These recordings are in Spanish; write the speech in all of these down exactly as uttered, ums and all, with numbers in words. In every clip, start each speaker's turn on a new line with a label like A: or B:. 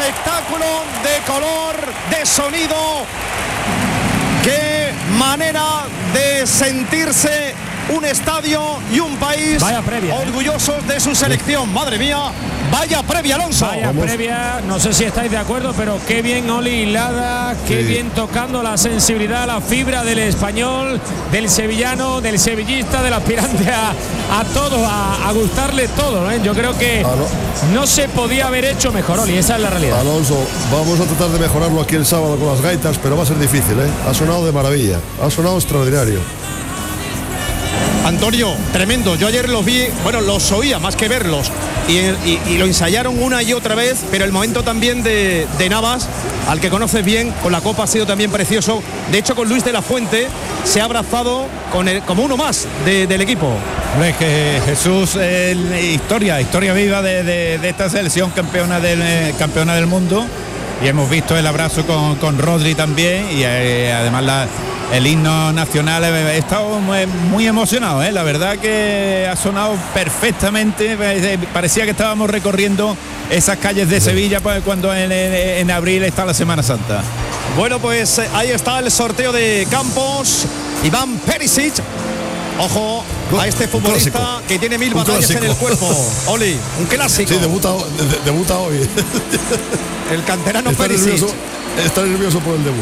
A: espectáculo de color, de sonido. Qué manera de sentirse un estadio y un país
B: previa,
A: orgullosos ¿eh? de su selección. Madre mía, vaya previa, Alonso.
B: Vaya Vamos. previa, no sé si estáis de acuerdo, pero qué bien Oli hilada, qué sí. bien tocando la sensibilidad, la fibra del español, del sevillano, del sevillista, del aspirante a, a todo, a, a gustarle todo, ¿eh? Yo creo que Aló. no se podía haber hecho mejor, Oli, esa es la realidad.
C: Alonso, vamos a tratar de mejorarlo aquí el sábado con las gaitas, pero va a ser difícil, ¿eh? Ha sonado de maravilla, ha sonado extraordinario.
A: Antonio, tremendo. Yo ayer los vi, bueno, los oía más que verlos y, y, y lo ensayaron una y otra vez, pero el momento también de, de Navas, al que conoces bien, con la Copa ha sido también precioso. De hecho, con Luis de la Fuente se ha abrazado con el, como uno más de, del equipo.
D: Hombre, es que Jesús, eh, historia, historia viva de, de, de esta selección campeona del, eh, campeona del mundo. Y hemos visto el abrazo con, con Rodri también y eh, además la, el himno nacional. He estado muy, muy emocionado, ¿eh? La verdad que ha sonado perfectamente. Parecía que estábamos recorriendo esas calles de Sevilla pues, cuando en, en, en abril está la Semana Santa.
A: Bueno, pues ahí está el sorteo de Campos. Iván Perisic. Ojo a este futbolista que tiene mil batallas en el cuerpo. Oli, un clásico.
C: Sí, debuta, de, debuta hoy.
A: El canterano
C: está
A: Perisic.
C: Nervioso, está nervioso por el debut.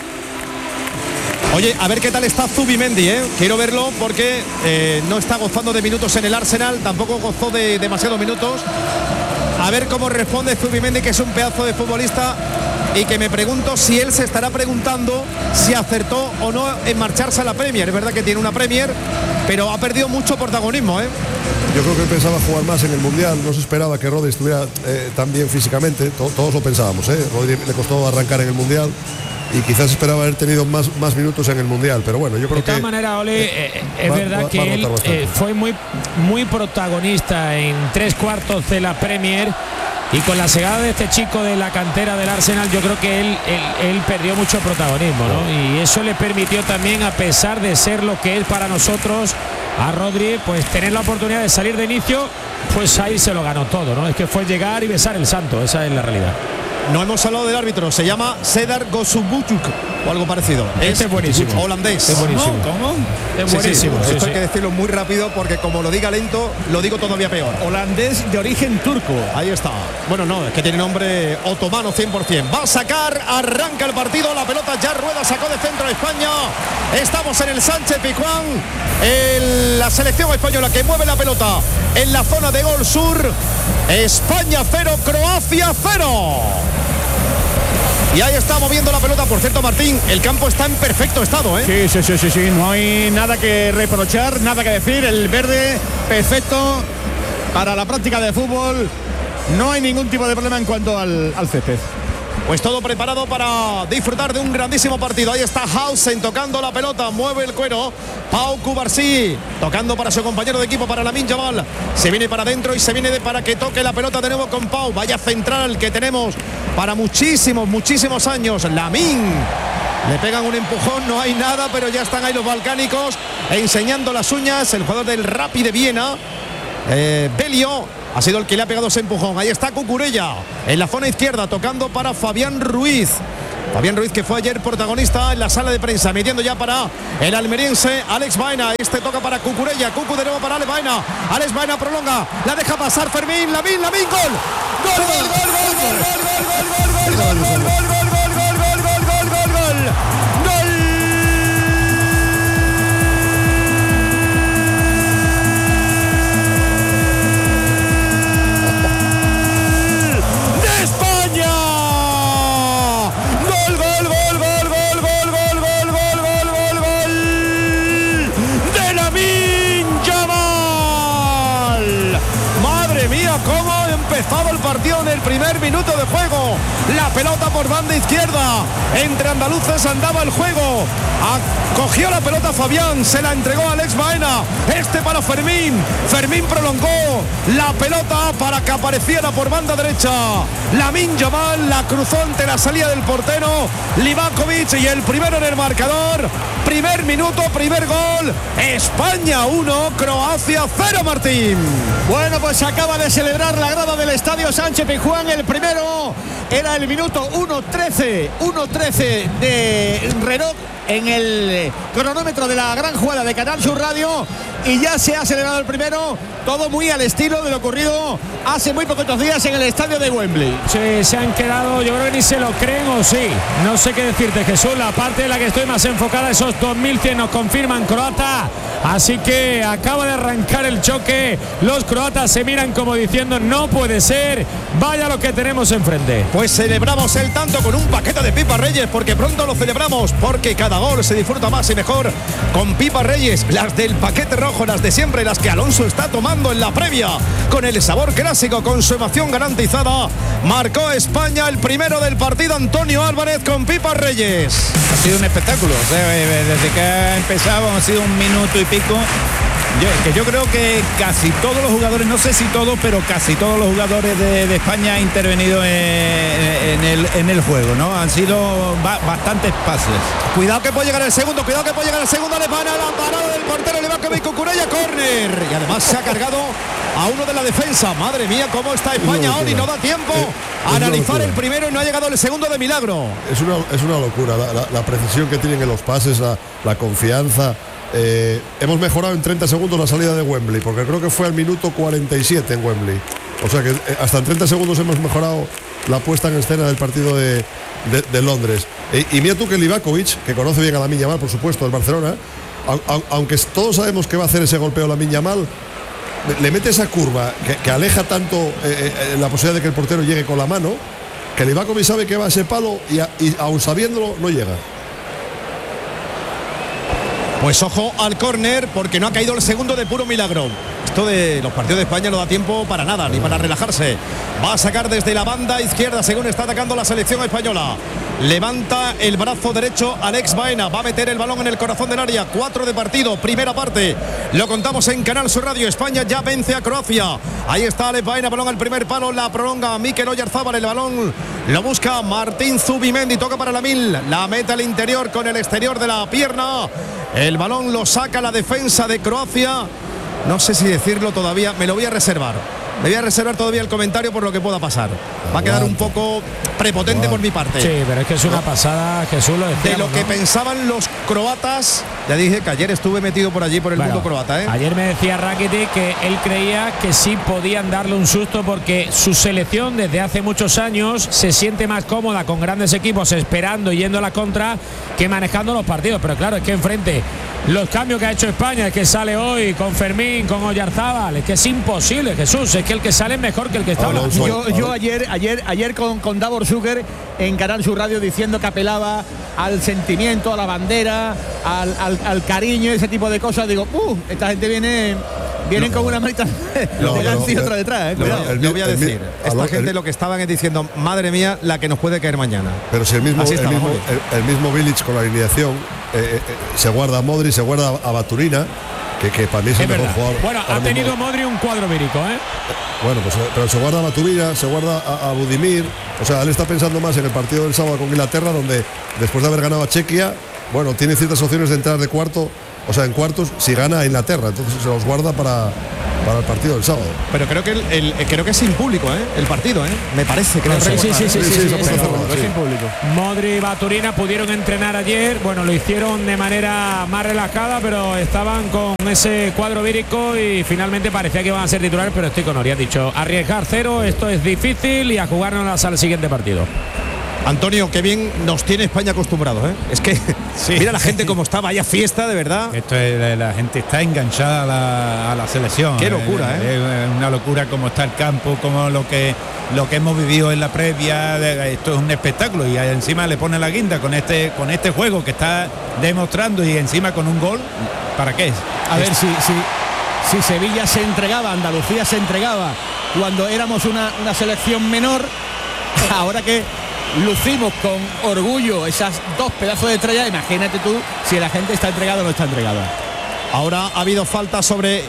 A: Oye, a ver qué tal está Zubimendi, ¿eh? Quiero verlo porque eh, no está gozando de minutos en el Arsenal, tampoco gozó de demasiados minutos. A ver cómo responde Zubimendi, que es un pedazo de futbolista y que me pregunto si él se estará preguntando si acertó o no en marcharse a la Premier. Es verdad que tiene una Premier, pero ha perdido mucho protagonismo, ¿eh?
C: Yo creo que él pensaba jugar más en el Mundial, no se esperaba que Rodri estuviera eh, tan bien físicamente, T- todos lo pensábamos, ¿eh? Rodri le costó arrancar en el Mundial y quizás esperaba haber tenido más, más minutos en el Mundial, pero bueno, yo creo que...
B: De todas maneras, Ole, eh, eh, es va, verdad va, que va él eh, fue muy, muy protagonista en tres cuartos de la Premier. Y con la llegada de este chico de la cantera del Arsenal, yo creo que él, él, él perdió mucho protagonismo, ¿no? Y eso le permitió también, a pesar de ser lo que es para nosotros, a Rodri, pues tener la oportunidad de salir de inicio, pues ahí se lo ganó todo, ¿no? Es que fue llegar y besar el santo, esa es la realidad.
A: No hemos hablado del árbitro, se llama Sedar Gosubutuk o algo parecido.
B: Este es buenísimo.
A: Holandés.
B: Es buenísimo.
A: ¿Cómo?
B: Es
A: sí,
B: buenísimo.
A: Sí,
B: sí,
A: esto
B: sí.
A: hay que decirlo muy rápido porque como lo diga lento, lo digo todavía peor.
D: Holandés de origen turco.
A: Ahí está. Bueno, no, es que tiene nombre otomano cien por ciento. Va a sacar, arranca el partido, la pelota ya rueda, sacó de centro a España. Estamos en el Sánchez Pizjuán. El, la selección española que mueve la pelota en la zona de gol sur. España cero, Croacia cero. Y ahí está moviendo la pelota, por cierto, Martín, el campo está en perfecto estado, ¿eh?
D: Sí, sí, sí, sí, sí, no hay nada que reprochar, nada que decir, el verde perfecto para la práctica de fútbol, no hay ningún tipo de problema en cuanto al, al césped.
A: Pues todo preparado para disfrutar de un grandísimo partido. Ahí está Hausen tocando la pelota, mueve el cuero. Pau Cubarsí tocando para su compañero de equipo, para Lamine Yamal. Se viene para adentro y se viene de para que toque la pelota de nuevo con Pau. Vaya central que tenemos para muchísimos, muchísimos años. Lamine. Le pegan un empujón, no hay nada, pero ya están ahí los balcánicos enseñando las uñas. El jugador del Rapid de Viena, eh, Belio, ha sido el que le ha pegado ese empujón. Ahí está Cucurella en la zona izquierda tocando para Fabián Ruiz. Fabián Ruiz, que fue ayer protagonista en la sala de prensa, midiendo ya para el almeriense Alex Baena. Este toca para Cucurella, Cucu de nuevo para Alex Baena. Alex Baena prolonga, la deja pasar Fermín, Lamine, Lamine, gol. Gol, gol, gol, gol, gol, gol, gol, gol, gol, gol, gol, gol, gol, gol, gol, gol, gol, gol, gol, gol. Empezado el partido en el primer minuto de juego. La pelota por banda izquierda. Entre andaluces andaba el juego. Cogió la pelota Fabián, se la entregó a Alex Baena. Este para Fermín. Fermín prolongó la pelota para que apareciera por banda derecha. Lamine Yamal la cruzó ante la salida del portero Livakovic y el primero en el marcador. Primer minuto, primer gol. España uno, Croacia cero, Martín.
D: Bueno, pues acaba de ser
E: celebrar la grada del estadio Sánchez Pizjuán. El primero era el minuto uno trece de reloj en el cronómetro de la gran jugada de Canal Sur Radio, y ya se ha celebrado el primero, todo muy al estilo de lo ocurrido hace muy poquitos días en el estadio de Wembley.
B: Sí, se han quedado, yo creo que ni se lo creen o sí, no sé qué decirte, Jesús. La parte en la que estoy más enfocada, esos dos mil cien nos confirman croata, así que acaba de arrancar el choque. Los croatas se miran como diciendo no puede ser, vaya lo que tenemos enfrente.
A: Pues celebramos el tanto con un paquete de Pipa Reyes, porque pronto lo celebramos, porque cada gol se disfruta más y mejor con Pipa Reyes, las del paquete rojo, las de siempre, las que Alonso está tomando en la previa, con el sabor clásico, con su emoción garantizada. Marcó España el primero del partido, Antonio Álvarez con Pipa Reyes.
D: Ha sido un espectáculo, o sea, desde que ha empezado ha sido un minuto y pico. Yo, que yo creo que casi todos los jugadores, no sé si todos, pero casi todos los jugadores de, de España han intervenido en, en, el, en el juego, ¿no? Han sido ba, bastantes pases.
A: Cuidado que puede llegar el segundo, cuidado que puede llegar el segundo, le van a la parada del portero, le va a comer Cucurella, córner. Y además se ha cargado a uno de la defensa. Madre mía, cómo está España ahora, y no da tiempo a analizar el primero y no ha llegado el segundo de milagro.
C: Es una, es una locura, la, la, la precisión que tienen en los pases, la, la confianza. Eh, hemos mejorado en treinta segundos la salida de Wembley, porque creo que fue al minuto cuarenta y siete en Wembley. O sea que eh, hasta en treinta segundos hemos mejorado la puesta en escena del partido de, de, de Londres. E, y mira tú que Livakovic, que conoce bien a Lamine Yamal, por supuesto, del Barcelona, a, a, aunque todos sabemos que va a hacer ese golpeo a Lamine Yamal, le mete esa curva que, que aleja tanto eh, eh, la posibilidad de que el portero llegue con la mano, que Livakovic sabe que va a ese palo y, a, y aún sabiéndolo no llega.
A: Pues ojo al córner, porque no ha caído el segundo de puro milagro. Esto de los partidos de España no da tiempo para nada, ni para relajarse. Va a sacar desde la banda izquierda según está atacando la selección española. Levanta el brazo derecho Alex Baena, va a meter el balón en el corazón del área. Cuatro de partido, primera parte. Lo contamos en Canal Sur Radio. España ya vence a Croacia. Ahí está Alex Baena, balón al primer palo, la prolonga Mikel Oyarzabal, el balón lo busca Martín Zubimendi, toca para Lamine, la mete al interior con el exterior de la pierna. El balón lo saca la defensa de Croacia. No sé si decirlo todavía, me lo voy a reservar. Me voy a reservar todavía el comentario por lo que pueda pasar. Va a quedar un poco prepotente por mi parte.
B: Sí, pero es que es una pasada, Jesús, lo decía.
A: De lo que ¿no? pensaban los croatas. Ya dije que ayer estuve metido por allí por el bueno, mundo croata, ¿eh?
B: Ayer me decía Rakitic que él creía que sí podían darle un susto, porque su selección desde hace muchos años se siente más cómoda con grandes equipos esperando y yendo a la contra que manejando los partidos. Pero claro, es que enfrente los cambios que ha hecho España, es que sale hoy con Fermín, con Oyarzabal, es que es imposible, Jesús, es que el que sale es mejor que el que está.
E: Yo, yo ayer, ayer, ayer con, con Davor Zucker en Canal Sur Radio diciendo que apelaba al sentimiento, a la bandera, al, al, al cariño, ese tipo de cosas. Digo, uh, esta gente viene vienen no, con una manita no, delante y otra detrás, ¿eh? Cuidado.
A: Lo voy a decir, el, esta el, gente el, lo que estaban es diciendo, madre mía, la que nos puede caer mañana.
C: Pero si el mismo, el mismo, el, el mismo Bilic con la alineación eh, eh, se guarda a Modri, se guarda a Baturina, que, que para mí es, es el mejor jugador.
B: Bueno, ha tenido
C: mismo.
B: Modri un cuadro vírico, ¿eh?
C: Bueno, pues pero se guarda a Baturina, se guarda a, a Budimir. O sea, él está pensando más en el partido del sábado con Inglaterra, donde después de haber ganado a Chequia, bueno, tiene ciertas opciones de entrar de cuarto, o sea, en cuartos si gana a Inglaterra, entonces se los guarda para, para el partido del sábado.
A: Pero creo que el, el creo que es sin público, ¿eh? El partido, ¿eh? Me parece que no,
B: sí, sí, sí, sí, sí, sí, sí, sí,
C: sí,
B: es sin público. Modri y Baturina pudieron entrenar ayer, bueno, lo hicieron de manera más relajada, pero estaban con ese cuadro vírico y finalmente parecía que iban a ser titulares, pero estoy con Ori, ha dicho, arriesgar cero, esto es difícil y a jugárnoslas al siguiente partido.
A: Antonio, qué bien nos tiene España acostumbrados, ¿eh? Es que sí, mira la gente como está, vaya fiesta, de verdad.
D: Esto es, la gente está enganchada a la, a la selección.
A: Qué locura, ¿eh?
D: Es una locura cómo está el campo, como lo que lo que hemos vivido en la previa. Esto es un espectáculo y encima le pone la guinda con este con este juego que está demostrando y encima con un gol. ¿Para qué?
E: A ver si si si Sevilla se entregaba, Andalucía se entregaba cuando éramos una, una selección menor, ahora que lucimos con orgullo esas dos pedazos de estrella, imagínate tú si la gente está entregada o no está entregada.
A: Ahora ha habido falta sobre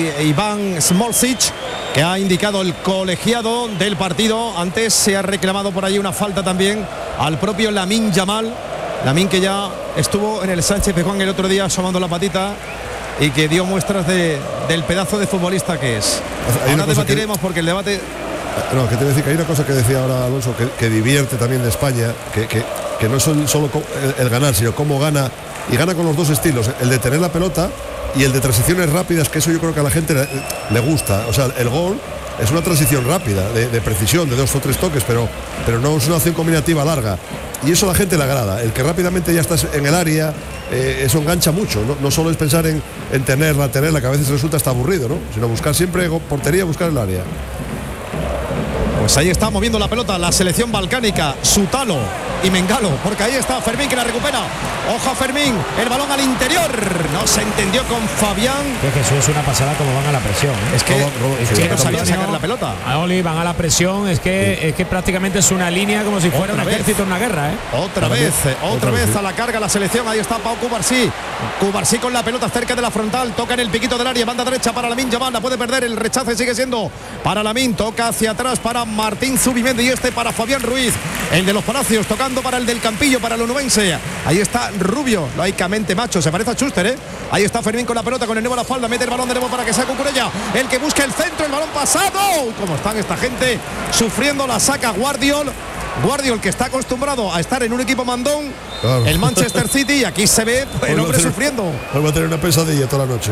A: Iván Smolcic, que ha indicado el colegiado del partido. Antes se ha reclamado por allí una falta también al propio Lamine Yamal. Lamine, que ya estuvo en el Sánchez Pizjuán el otro día asomando la patita y que dio muestras de, del pedazo de futbolista que es.
C: Hay
A: Ahora debatiremos
C: que,
A: porque el debate...
C: No, que te voy a decir que hay una cosa que decía ahora Alonso que, que divierte también de España, que, que, que no es solo el, el ganar, sino cómo gana, y gana con los dos estilos, el de tener la pelota y el de transiciones rápidas, que eso yo creo que a la gente le, le gusta. O sea, el gol es una transición rápida, de, de precisión, de dos o tres toques, pero, pero no es una acción combinativa larga. Y eso a la gente le agrada. El que rápidamente ya estás en el área, eh, eso engancha mucho. ¿no? No solo es pensar en, en tenerla, tenerla, que a veces resulta hasta aburrido, ¿no? Sino buscar siempre portería, buscar el área.
A: Pues ahí está moviendo la pelota la selección balcánica, Sutalo y Mengalo, porque ahí está Fermín que la recupera. Ojo a Fermín, el balón al interior, no se entendió con Fabián.
B: Que Jesús es una pasada como van a la presión, ¿eh?
A: Es que,
C: Robo, robo,
A: es
C: sí,
A: que no
C: sí,
A: sabía
C: sí.
A: sacar la pelota.
B: A Oli van a la presión, es que
C: Sí.
B: es que prácticamente es una línea como si fuera
A: Otra
B: un
A: vez.
B: ejército en una guerra, ¿eh?
A: Otra
C: También,
A: vez, eh, otra,
C: otra
A: vez
C: vez, sí.
A: a la carga la selección. Ahí está Pau Cubarsí. Cubarsí con la pelota cerca de la frontal, toca en el piquito del área, banda derecha para Lamine Yamal, la puede perder, el rechace sigue siendo para Lamine, toca hacia atrás para Martín Zubimendi y este para Fabián Ruiz, el de los Palacios, tocando para el del Campillo, para el onubense. Ahí está Rubio, lógicamente macho, se parece a Schuster, ¿eh? Ahí está Fermín con la pelota, con el nuevo a la falda, mete el balón de nuevo para que sea Cucurella, el que busca el centro, el balón pasado. Como están esta gente sufriendo, la saca Guardiol. Guardiol, que está acostumbrado a estar en un equipo mandón,
C: Claro.
A: el Manchester City, y aquí se ve el hombre sufriendo.
C: Hoy va a tener una pesadilla toda la noche.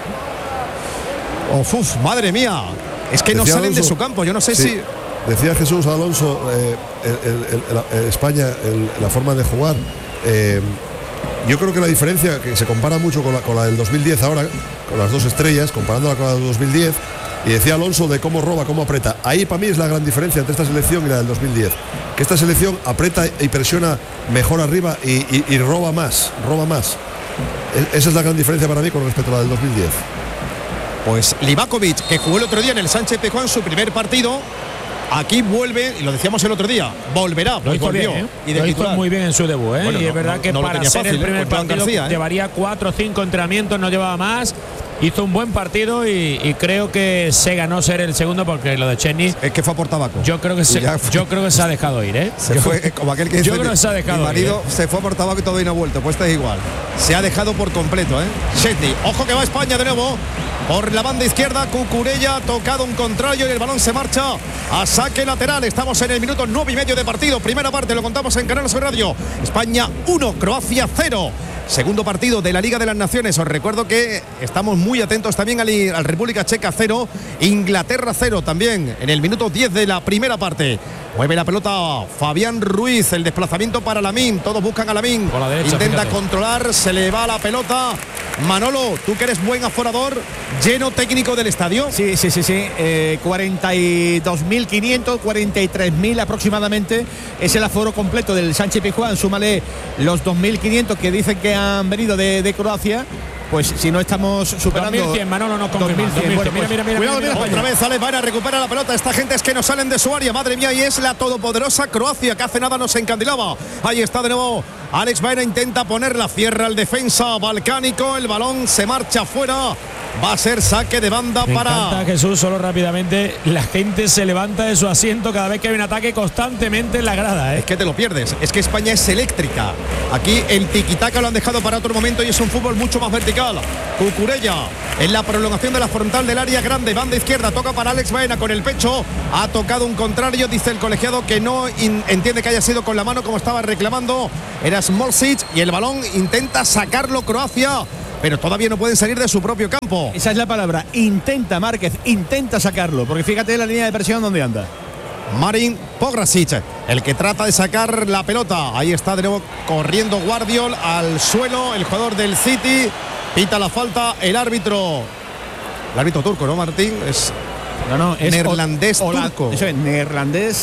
A: Uf, uf, madre mía. Es que no
C: Decía
A: salen de
C: Alonso,
A: su campo. Yo no sé
C: sí,
A: si.
C: Decía Jesús Alonso, eh, el, el, el, el, España, el, la forma de jugar. Eh, yo creo que la diferencia, que se compara mucho con la, con la del dos mil diez ahora, con las dos estrellas, comparándola con la del dos mil diez, y decía Alonso de cómo roba, cómo aprieta. Ahí para mí es la gran diferencia entre esta selección y la del dos mil diez. Que esta selección aprieta y presiona mejor arriba y, y, y roba más, roba más. E- esa es la gran diferencia para mí con respecto a la del dos mil diez.
A: Pues Livakovic, que jugó el otro día en el Sánchez Pizjuán su primer partido, aquí vuelve, y lo decíamos el otro día, volverá,
B: Lo
A: pues
B: hizo
A: volvió.
B: bien, ¿eh?
A: Y de
B: Lo hizo
A: titular.
B: muy bien en su debut, ¿eh?
A: Bueno,
B: y es
A: no,
B: verdad
A: no,
B: que
A: no lo
B: para
A: tenía
B: ser
A: fácil,
B: el primer
A: ¿eh? Con Joan
B: partido
A: García, ¿eh?
B: llevaría cuatro o cinco entrenamientos, no llevaba más. Hizo un buen partido y, y creo que se ganó ser el segundo, porque lo de Chesney,
A: Es que fue por tabaco.
B: yo creo que se,
A: Ya fue.
B: yo creo que se ha dejado ir, ¿eh?
A: Se
B: Yo-
A: fue como aquel que dice,
B: yo creo que se ha dejado
A: mi marido
B: ir, ¿eh?
A: se fue por tabaco y todo y no ha vuelto. Pues está igual. Se ha dejado por completo, ¿eh? Chesney. Ojo que va España de nuevo. Por la banda izquierda, Cucurella ha tocado un contrario y el balón se marcha a saque lateral. Estamos en el minuto nueve y medio de partido. Primera parte, lo contamos en Canal Sur Radio. España uno, Croacia cero. Segundo partido de la Liga de las Naciones. Os recuerdo que estamos muy atentos también al, al República Checa cero, Inglaterra cero también en el minuto diez de la primera parte. Mueve la pelota Fabián Ruiz, el desplazamiento para Lamine, todos buscan a Lamine,
B: Por la derecha,
A: intenta
B: fíjate.
A: controlar, se le va la pelota. Manolo, tú que eres buen aforador, lleno técnico del estadio.
E: Sí, sí, sí, sí. Eh, cuarenta y dos mil quinientos, cuarenta y tres mil aproximadamente es el aforo completo del Sánchez Pizjuán. Súmale los dos mil quinientos que dicen que han venido de, de Croacia. Pues si no estamos superando
B: dos mil cien, Manolo nos confirma.
E: dos mil cien. Bueno,
B: mira,
E: pues,
B: mira, mira,
E: cuidado,
B: mira,
E: mira,
B: mira,
A: Otra vez sale Vara, recupera la pelota. Esta gente es que no salen de su área. Madre mía, y es la todopoderosa Croacia, que hace nada nos encandilaba. Ahí está de nuevo Alex Baena, intenta ponerla, cierra el defensa balcánico. El balón se marcha fuera. Va a ser saque de banda
B: Me
A: para.
B: encanta, Jesús, solo rápidamente. La gente se levanta de su asiento cada vez que hay un ataque constantemente en la grada, ¿eh?
A: Es que te lo pierdes. Es que España es eléctrica. Aquí el tiquitaca lo han dejado para otro momento y es un fútbol mucho más vertical. Cucurella en la prolongación de la frontal del área grande. Banda izquierda, toca para Alex Baena con el pecho. Ha tocado un contrario, dice el colegiado que no in- entiende que haya sido con la mano como estaba reclamando. Era Smolcic y el balón intenta sacarlo Croacia, pero todavía no pueden salir de su propio campo.
E: Esa es la palabra. Intenta Márquez, intenta sacarlo. Porque fíjate la línea de presión donde anda.
A: Marin Pograsic, el que trata de sacar la pelota. Ahí está de nuevo corriendo Guardiol al suelo, el jugador del City. Pita la falta el árbitro. El árbitro turco, ¿no, Martín? Es
E: No, no, es
A: neerlandés
E: hola-
A: turco.
E: Eso es neerlandés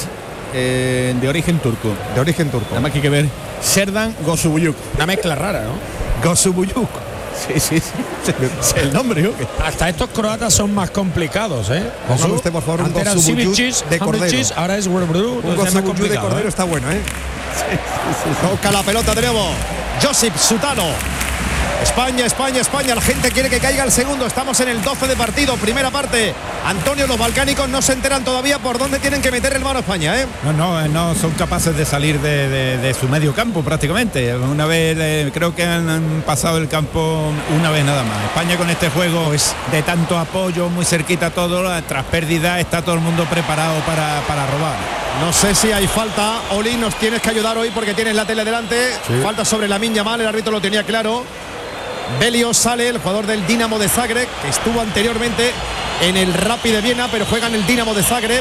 E: eh, de origen turco.
A: De origen turco.
E: Nada más que hay que ver. Serdan Gosubuyuk.
B: Una mezcla rara, ¿no?
A: Gosubuyuk.
E: Sí, sí, sí. Es el nombre, ¿no?
B: Hasta estos croatas son más complicados, ¿eh?
A: Póngame usted, por favor, un
B: Antes era
A: Gosubuyuk
B: Sivicic,
A: de cordero.
B: Hamicic, ahora es Wurbrú.
A: Un
B: entonces es más
A: Gosubuyuk de
B: complicado,
A: cordero
B: ¿eh?
A: está bueno, ¿eh? Toca la pelota de nuevo. Josip Sutalo. España, España, España. La gente quiere que caiga el segundo. Estamos en el doce de partido, primera parte. Antonio, los balcánicos no se enteran todavía por dónde tienen que meter el mano a España, ¿eh?
D: No, no, no son capaces de salir de, de, de su medio campo prácticamente. Una vez, eh, creo que han, han pasado el campo una vez nada más. España con este juego pues, de tanto apoyo, muy cerquita todo, tras pérdida está todo el mundo preparado para, para robar.
A: No sé si hay falta. Oli, nos tienes que ayudar hoy porque tienes la tele delante. Sí. Falta sobre Lamine Yamal, el árbitro lo tenía claro. Belio sale, el jugador del Dinamo de Zagreb, que estuvo anteriormente en el Rapid de Viena, pero juega en el Dinamo de Zagreb.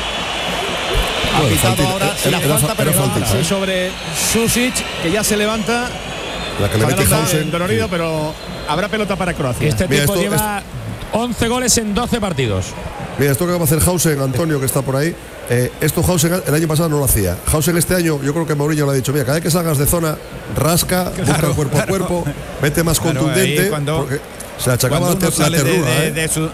A: Ha
E: bueno,
A: pitado ahora
E: era,
A: la
E: era,
A: falta, pero
E: era
A: no
E: falta, sí, sobre Susic, que ya se levanta.
C: La que le mete Hausen,
E: dolorido,
C: sí.
E: Pero habrá pelota para Croacia.
B: Este
C: Mira,
B: tipo
C: esto,
B: lleva
C: esto,
B: once goles en doce partidos.
C: Mira, esto que va a hacer Hausen, Antonio, que está por ahí, eh, esto Hausen el año pasado no lo hacía. Hausen este año, yo creo que Mourinho le ha dicho, mira, cada vez que salgas de zona, rasca, claro, busca cuerpo claro. a cuerpo, vete más claro, contundente,
D: cuando,
C: porque se achacaba la, ter la ternura.
D: De, de,
C: ¿eh?
D: de, su,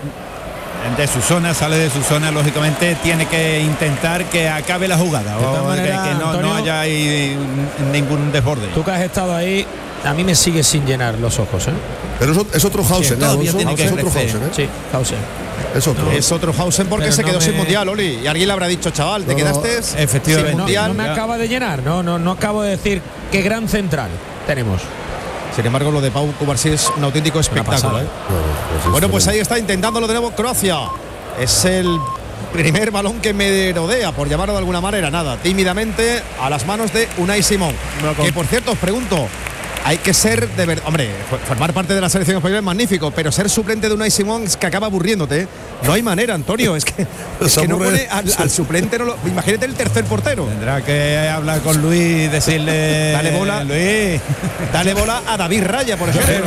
D: de su zona, sale de su zona, lógicamente tiene que intentar que acabe la jugada, o manera, que, que no, Antonio, no haya ahí ningún desborde.
B: Tú que has estado ahí, a mí me sigue sin llenar los ojos, ¿eh?
C: Pero es, es otro Hausen,
D: sí,
C: ¿no?
D: Hausen,
C: es otro Hausen, ¿eh?
B: Sí, Hausen.
C: Es otro.
A: No, es otro Hausen porque se quedó no me... sin mundial, Oli. Y alguien le habrá dicho, chaval, te
C: no,
A: quedaste
C: no,
A: efectivamente sin mundial.
B: No, no me acaba de llenar, no, no, no acabo de decir qué gran central tenemos.
A: Sin embargo, lo de Pau Cubarsí es un auténtico espectáculo, ¿eh?
C: Bueno, pues,
A: bueno, pues ahí está intentándolo de nuevo Croacia. Es el primer balón que me rodea, por llamarlo de alguna manera, nada, tímidamente a las manos de Unai Simón. Que por cierto, os pregunto, hay que ser de verdad, hombre, formar parte de la selección española es magnífico, pero ser suplente de Unai Simón es que acaba aburriéndote. No hay manera, Antonio, es que, es que no pone al, al suplente, no lo, imagínate el tercer portero.
D: Tendrá que hablar con Luis y decirle,
A: dale bola,
D: Luis,
A: dale bola a David Raya, por ejemplo,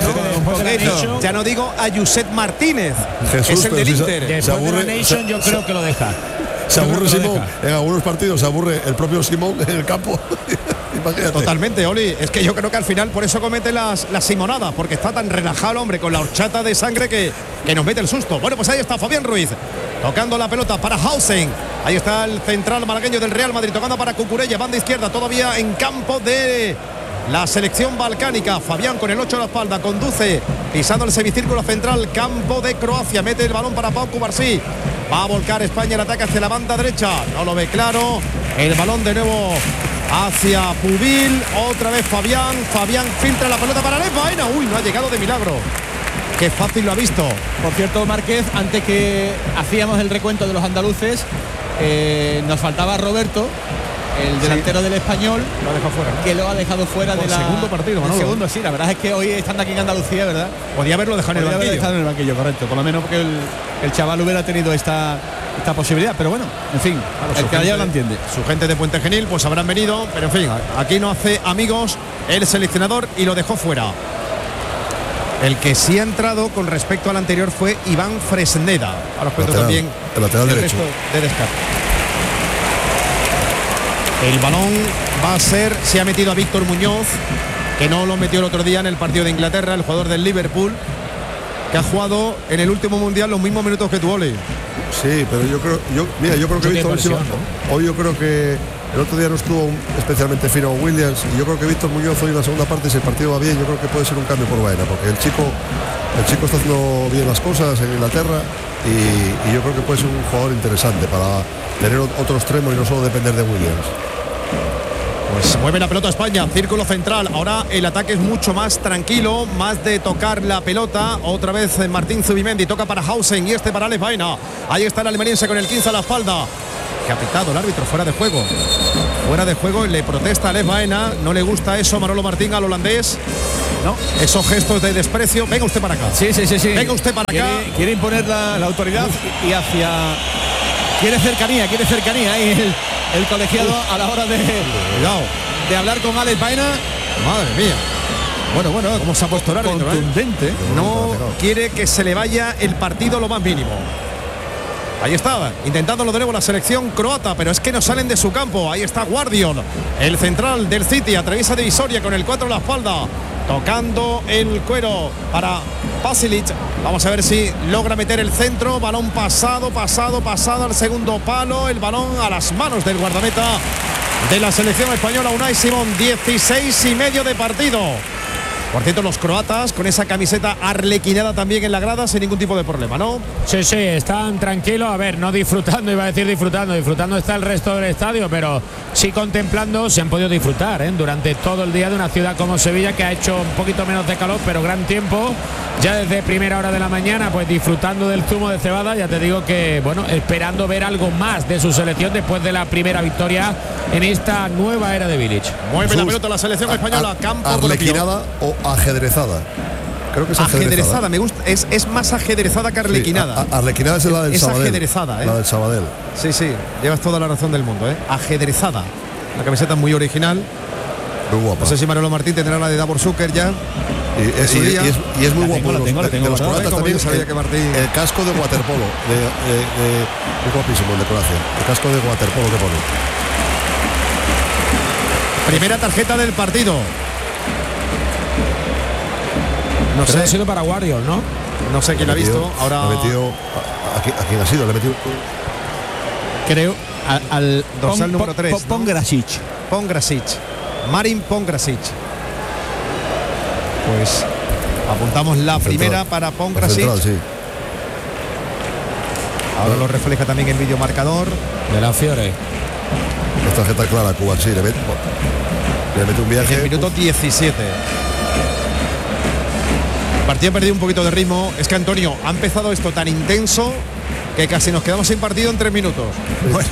A: ¿no? Ya no digo a Josep Martínez,
C: Jesús,
A: que es el del
C: si
A: Inter.
B: Después se aburre, de la Nation, se, yo creo se, que lo deja.
C: Se aburre Simón, en algunos partidos se aburre el propio Simón en el campo. Imagínate.
A: Totalmente, Oli. Es que yo creo que al final por eso comete las, las simonadas, porque está tan relajado el hombre con la horchata de sangre que, que nos mete el susto. Bueno, pues ahí está Fabián Ruiz tocando la pelota para Hausen. Ahí está el central malagueño del Real Madrid tocando para Cucurella, banda izquierda, todavía en campo de la selección balcánica. Fabián con el ocho a la espalda conduce pisando el semicírculo central, campo de Croacia, mete el balón para Pau Cubarsí. Va a volcar España el ataque hacia la banda derecha, no lo ve claro. El balón de nuevo hacia Pubil, otra vez Fabián. Fabián filtra la pelota para Alex Baena. Uy, no ha llegado de milagro. Qué fácil lo ha visto.
E: Por cierto, Márquez, antes que hacíamos el recuento de los andaluces, eh, nos faltaba Roberto, el delantero sí. del Español,
A: lo ha dejado fuera, ¿no?
E: Que lo ha dejado fuera
A: Por
E: de la
A: segundo partido,
E: el segundo, sí, la verdad es que hoy estando aquí en Andalucía, ¿verdad?
A: Podía haberlo dejado en el banquillo.
E: Dejado en el banquillo, correcto. Por lo menos porque el, el chaval hubiera tenido esta, esta posibilidad, pero bueno, en fin, claro, el que allá lo entiende.
A: Su gente de Puente Genil pues habrán venido, pero en fin, aquí no hace amigos el seleccionador y lo dejó fuera. El que sí ha entrado con respecto al anterior fue Iván Fresneda. Ahora os cuento también
C: el lateral
A: el
C: derecho
A: de descarte. El balón va a ser, se ha metido a Víctor Muñoz, que no lo metió el otro día en el partido de Inglaterra, el jugador del Liverpool, que ha jugado en el último mundial los mismos minutos que tu, Oli.
C: Sí, pero yo creo, yo, mira, yo creo que he visto hoy, ¿no? hoy yo creo que el otro día no estuvo especialmente fino Williams, y yo creo que Víctor Muñoz hoy en la segunda parte, si el partido va bien, yo creo que puede ser un cambio por Baena, porque el chico, el chico está haciendo bien las cosas en Inglaterra, y, y yo creo que puede ser un jugador interesante para tener otro extremo y no solo depender de Williams.
A: Pues mueve la pelota España, círculo central. Ahora el ataque es mucho más tranquilo, más de tocar la pelota. Otra vez Martín Zubimendi toca para Hausen y este para Alex Baena. Ahí está el almeriense con el quince a la espalda. Que ha pitado el árbitro, fuera de juego. Fuera de juego, le protesta a Alex Baena. No le gusta eso Manolo Martín al holandés. No, esos gestos de desprecio. Venga usted para acá.
E: Sí, sí, sí, sí.
A: Venga usted para
E: quiere,
A: acá.
E: Quiere imponer la, la autoridad y hacia. Quiere cercanía, quiere cercanía. Y el, el colegiado Uf. a la hora de.
A: Cuidado.
E: De hablar con Alex Baena.
A: Madre mía.
E: Bueno, bueno,
A: cómo se ha puesto el árbitro,
E: contundente.
A: ¿eh? No quiere que se le vaya el partido lo más mínimo. Ahí está, intentándolo de nuevo la selección croata, pero es que no salen de su campo. Ahí está Guardiol, el central del City, atraviesa divisoria con el cuatro en la espalda, tocando el cuero para Pasilic. Vamos a ver si logra meter el centro. Balón pasado, pasado, pasado al segundo palo. El balón a las manos del guardameta de la selección española, Unai Simón. Dieciséis y medio de partido. Por cierto, los croatas con esa camiseta arlequinada también en la grada sin ningún tipo de problema, ¿no?
B: Sí, sí, están tranquilos, a ver, no disfrutando, iba a decir disfrutando, disfrutando está el resto del estadio, pero sí contemplando, se han podido disfrutar, ¿eh? Durante todo el día de una ciudad como Sevilla, que ha hecho un poquito menos de calor, pero gran tiempo, ya desde primera hora de la mañana, pues disfrutando del zumo de cebada. Ya te digo que, bueno, esperando ver algo más de su selección después de la primera victoria en esta nueva era de Bilic.
A: Mueve la pelota la selección española, a, campo
C: arlequinada o ajedrezada. Creo que es ajedrezada.
A: Ajedrezada, me gusta, es, es más ajedrezada que arlequinada.
C: Sí, a, a, arlequinada es la del
A: es
C: Sabadell.
A: Es ajedrezada, ¿eh?
C: La del Sabadell.
A: Sí, sí, llevas toda la razón del mundo, ¿eh? Ajedrezada. La camiseta es muy original.
C: Muy guapa.
A: No sé si Manolo Martín tendrá la de Davor Zucker ya.
C: Y es, y, y es, y es muy
E: la
C: guapo.
E: tengo,
C: de los,
E: tengo,
C: de,
E: tengo,
C: de los
E: tengo,
C: croatas también.
A: sabía
C: el,
A: que Martín...
C: el casco de waterpolo. De, de, de, es guapísimo el de Croacia. El casco de waterpolo que pone.
A: Primera tarjeta del partido.
B: No Pero sé. Ha sido para Guardiola, ¿no?
A: No sé quién ha visto. Ahora.
C: Ha metido. ¿A, a, a quién ha sido? Le ha metido.
E: Creo al, al
A: dorsal número tres. ¿No?
E: Pongrasic.
A: Pongrasic. Marin Pongrasic. Pues apuntamos la central, primera para Pongrasic. Central, sí. Ahora lo refleja también el vídeo marcador
B: de la Fiore.
C: Esta tarjeta clara, Cuba, sí, le mete, le mete un viaje.
A: En el minuto diecisiete. El partido ha perdido un poquito de ritmo. Es que, Antonio, ha empezado esto tan intenso que casi nos quedamos sin partido en tres minutos.
D: Bueno,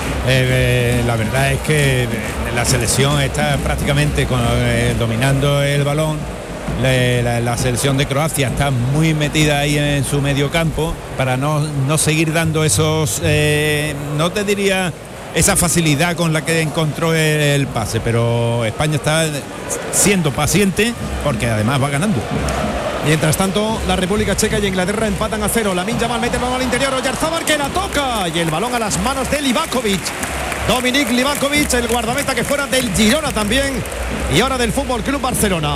D: eh, eh, la verdad es que la selección está prácticamente con, eh, dominando el balón. La, la, la selección de Croacia está muy metida ahí en su medio campo para no, no seguir dando esos, eh, no te diría esa facilidad con la que encontró el, el pase, pero España está siendo paciente porque además va ganando.
A: Mientras tanto, la República Checa y Inglaterra empatan a cero. Lamine Yamal mete el balón al interior, Oyarzabal que la toca y el balón a las manos de Livakovic. Dominik Livakovic, el guardameta que fuera del Girona también y ahora del Fútbol Club Barcelona.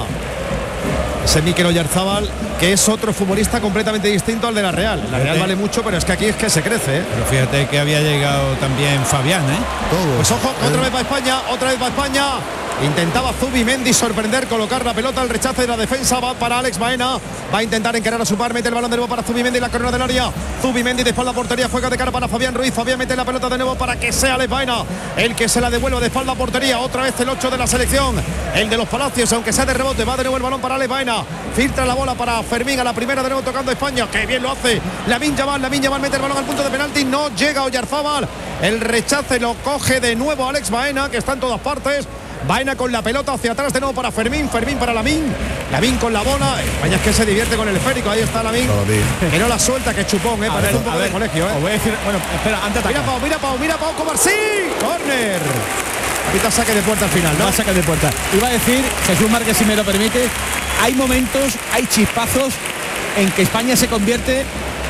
A: Ese Mikel Oyarzabal, que es otro futbolista completamente distinto al de la Real. La Real vale mucho, pero es que aquí es que se crece, ¿eh?
D: Pero fíjate que había llegado también Fabián, ¿eh?
C: Todo.
A: Pues ojo, otra vez para España, otra vez para España. Intentaba Zubimendi sorprender, colocar la pelota al rechace de la defensa, va para Alex Baena, va a intentar encarar a su par, mete el balón de nuevo para Zubimendi, la corona del área, Zubimendi de espalda a portería, juega de cara para Fabián Ruiz, Fabián mete la pelota de nuevo para que sea Alex Baena el que se la devuelva de espalda a portería, otra vez el ocho de la selección, el de los Palacios, aunque sea de rebote, va de nuevo el balón para Alex Baena, filtra la bola para Fermín, a la primera de nuevo tocando España, que bien lo hace, Lamine Yamal, Lamine Yamal mete el balón al punto de penalti, no llega Oyarzabal, el rechace lo coge de nuevo Alex Baena, que está en todas partes. Baena con la pelota hacia atrás de nuevo para Fermín, Fermín para Lamine, Lamine con la bola, España es que se divierte con el esférico, ahí está Lamine, que no la suelta, que chupón, eh, parece un poco de colegio, eh.
E: Os voy a decir, bueno, espera, antes
A: mira Pau, mira Pau, mira Pau, Cobarsí, córner. Ahorita saque de puerta al final, ¿no?
E: Va a saque de puerta. Iba a decir, Jesús Márquez, si me lo permite, hay momentos, hay chispazos en que España se convierte,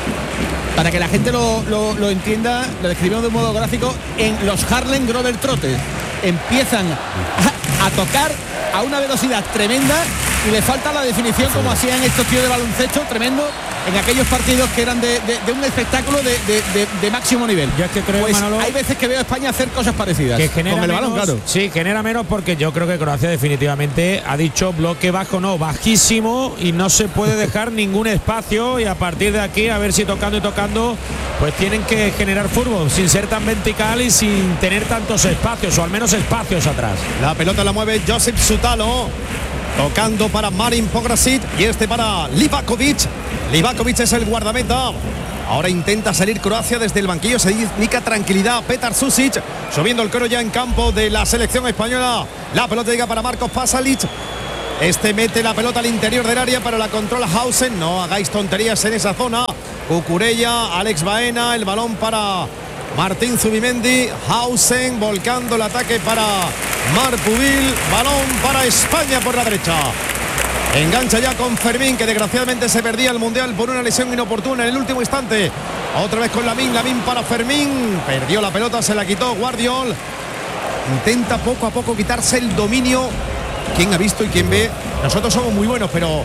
E: para que la gente lo, lo, lo entienda, lo describimos de un modo gráfico, en los Harlem Globetrotters. Empiezan a, a tocar a una velocidad tremenda y le falta la definición como hacían estos tíos de baloncesto, tremendo, en aquellos partidos que eran de, de, de un espectáculo de, de, de, de máximo nivel.
B: Yo es que creo,
E: pues
B: Manolo,
E: hay veces que veo a España hacer cosas parecidas
B: que genera
E: con el balón,
B: menos,
E: claro.
B: Sí, genera menos porque yo creo que Croacia definitivamente ha dicho bloque bajo, no, bajísimo, y no se puede dejar ningún espacio, y a partir de aquí a ver si tocando y tocando pues tienen que generar fútbol sin ser tan vertical y sin tener tantos espacios, o al menos espacios atrás.
A: La pelota la mueve Josip Sutalo, tocando para Marin Pongrasic y este para Livakovic. Livakovic es el guardameta. Ahora intenta salir Croacia desde el banquillo, se indica tranquilidad. Petar Susic subiendo el coro ya en campo de la selección española. La pelota llega para Marcos Pasalic. Este mete la pelota al interior del área, pero la controla Hausen. No hagáis tonterías en esa zona. Cucurella, Alex Baena, el balón para Martín Zubimendi. Hausen volcando el ataque para Marpubil. Balón para España por la derecha. Engancha ya con Fermín, que desgraciadamente se perdía el Mundial por una lesión inoportuna en el último instante. Otra vez con Lamine, Lamine para Fermín. Perdió la pelota, se la quitó Guardiola. Intenta poco a poco quitarse el dominio. ¿Quién ha visto y quién ve? Nosotros somos muy buenos, pero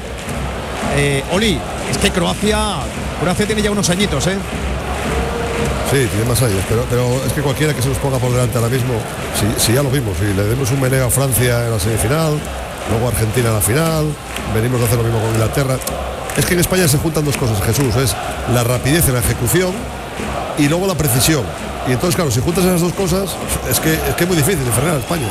A: eh, Oli, es que Croacia Croacia tiene ya unos añitos, ¿eh?
C: Sí, tiene más años, pero, pero es que cualquiera que se nos ponga por delante ahora mismo, si, si ya lo vimos, si le demos un meneo a Francia en la semifinal, luego Argentina en la final, venimos de hacer lo mismo con Inglaterra. Es que en España se juntan dos cosas, Jesús, es la rapidez en la ejecución y luego la precisión. Y entonces, claro, si juntas esas dos cosas, es que es que es muy difícil de frenar a España.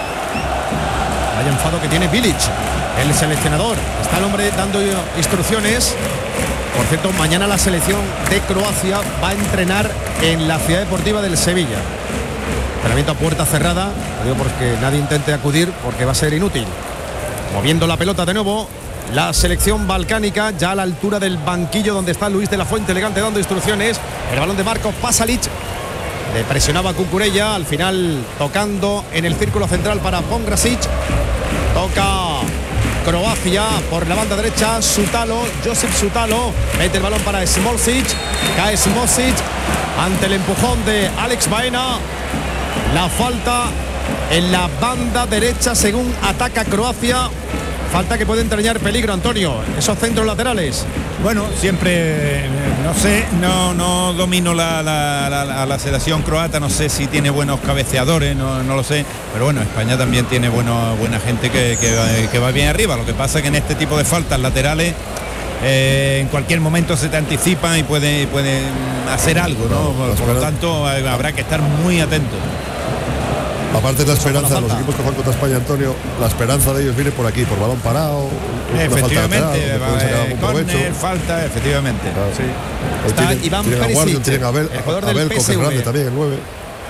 A: Vaya enfado que tiene Bilic, el seleccionador. Está el hombre dando instrucciones. Por cierto, mañana la selección de Croacia va a entrenar en la Ciudad Deportiva del Sevilla. Entrenamiento a puerta cerrada, lo digo porque nadie intente acudir porque va a ser inútil. Moviendo la pelota de nuevo, la selección balcánica, ya a la altura del banquillo donde está Luis de la Fuente elegante dando instrucciones. El balón de Marcos Pasalic. Le presionaba a Cucurella, al final tocando en el círculo central para Pongrasic. Toca Croacia por la banda derecha, Sutalo, Josip Sutalo, mete el balón para Smolcic, cae Smolcic ante el empujón de Alex Baena. La falta en la banda derecha según ataca Croacia. Falta que puede entrañar peligro, Antonio, esos centros laterales.
D: Bueno, siempre, no sé, no, no domino la, la, la, la selección croata, no sé si tiene buenos cabeceadores, no, no lo sé, pero bueno, España también tiene bueno, buena gente que, que, que va bien arriba. Lo que pasa es que en este tipo de faltas laterales eh, en cualquier momento se te anticipan y pueden puede hacer algo, ¿no? Por, por lo tanto, habrá que estar muy atentos.
C: Aparte de la esperanza de los equipos que juegan contra España, Antonio, la esperanza de ellos viene por aquí, por balón parado.
D: Efectivamente, córner, falta, efectivamente.
C: Claro,
A: sí. Está
C: tienen,
A: Iván
C: tienen
A: Perisic,
C: Guardian, tienen a Abel,
A: el jugador
C: Abel,
A: del P S V.
C: que es grande también, el nueve.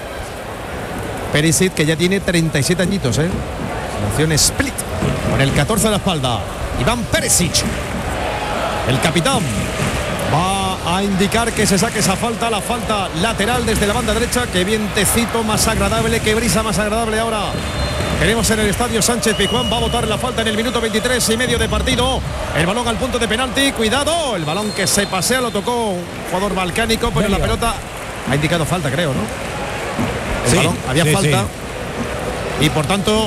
A: Perisic, que ya tiene treinta y siete añitos, ¿eh? Nació en Split, con el catorce de la espalda. Iván Perisic, el capitán, va a indicar que se saque esa falta, la falta lateral desde la banda derecha. Qué vientecito más agradable, qué brisa más agradable ahora tenemos en el estadio Sánchez Pizjuán. Va a votar la falta en el minuto veintitrés y medio de partido. El balón al punto de penalti, cuidado, el balón que se pasea lo tocó un jugador balcánico, pero la pelota ha indicado falta, creo, ¿no? El
D: sí,
A: balón, había
D: sí,
A: falta
D: sí.
A: Y por tanto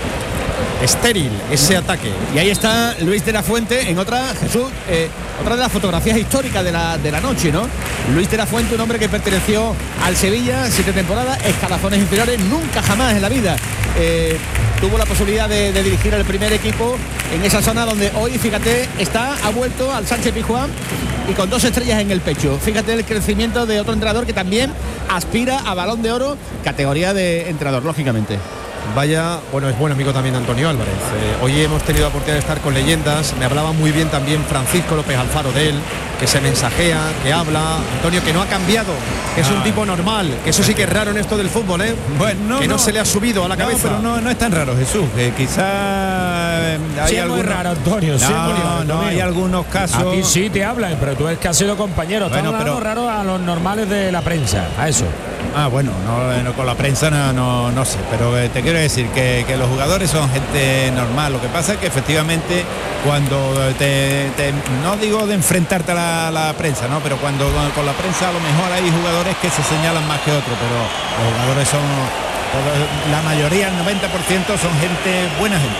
A: estéril ese ataque.
E: Y ahí está Luis de la Fuente en otra, Jesús, eh, otra de las fotografías históricas de la, de la noche, ¿no? Luis de la Fuente, un hombre que perteneció al Sevilla, siete temporadas, escalafones inferiores, nunca jamás en la vida eh, tuvo la posibilidad de, de dirigir el primer equipo en esa zona donde hoy, fíjate, está, ha vuelto al Sánchez Pizjuán y con dos estrellas en el pecho. Fíjate el crecimiento de otro entrenador que también aspira a Balón de Oro, categoría de entrenador, lógicamente.
A: Vaya, bueno, es buen amigo también de Antonio Álvarez. Eh, hoy hemos tenido la oportunidad de estar con leyendas. Me hablaba muy bien también Francisco López Alfaro de él, que se mensajea, que habla. Antonio, que no ha cambiado, que es ah. un tipo normal, que eso sí que es raro en esto del fútbol, ¿eh?
D: Bueno, no,
A: que no,
D: no
A: se le ha subido a la
D: no,
A: cabeza.
D: Pero no, no es tan raro, Jesús, que quizá hay
B: sí,
D: algunos...
B: es muy raro, Antonio. Sí,
D: no,
B: Antonio,
D: no, hay algunos casos.
B: Aquí sí te hablan, pero tú es que has sido compañero. Estamos
D: bueno,
B: pero... raro a los normales de la prensa, a eso.
D: Ah, bueno, no, no, con la prensa no, no, no sé, pero eh, te quiero decir que, que los jugadores son gente normal. Lo que pasa es que efectivamente cuando te, te no digo de enfrentarte a la, la prensa, ¿no? Pero cuando con, con la prensa a lo mejor hay jugadores que se señalan más que otros, pero los jugadores son, la mayoría, el noventa por ciento son gente, buena gente.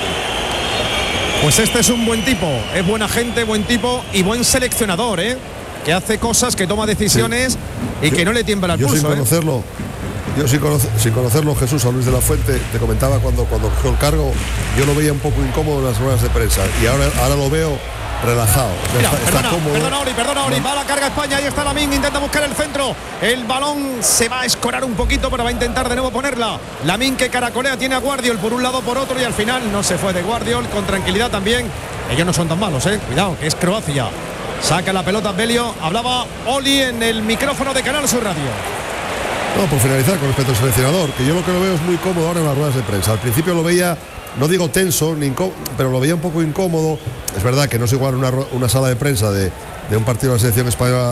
A: Pues este es un buen tipo, es buena gente, buen tipo y buen seleccionador, ¿eh? Que hace cosas, que toma decisiones sí. y yo, que no le tiembla el
C: yo
A: pulso.
C: Sin conocerlo, ¿eh? Yo sin, conocer, sin conocerlo, Jesús, a Luis de la Fuente, te comentaba cuando, cuando cogió el cargo, yo lo veía un poco incómodo en las ruedas de prensa y ahora, ahora lo veo relajado. O sea,
A: Mira,
C: está,
A: perdona,
C: está cómodo.
A: perdona, Ori, perdona, Ori, no. Va la carga España, ahí está Lamín, intenta buscar el centro. El balón se va a escorar un poquito, pero va a intentar de nuevo ponerla. Lamín que caracolea, tiene a Guardiol por un lado, por otro, y al final no se fue de Guardiol, con tranquilidad también. Ellos no son tan malos, eh. Cuidado, que es Croacia. Saca la pelota Belio, hablaba Oli en el micrófono de Canal Sur Radio.
C: No, por finalizar con respecto al seleccionador, que yo lo que lo veo es muy cómodo ahora en las ruedas de prensa. Al principio lo veía, no digo tenso, ni incómodo, pero lo veía un poco incómodo. Es verdad que no es igual una, una sala de prensa de, de un partido de la selección española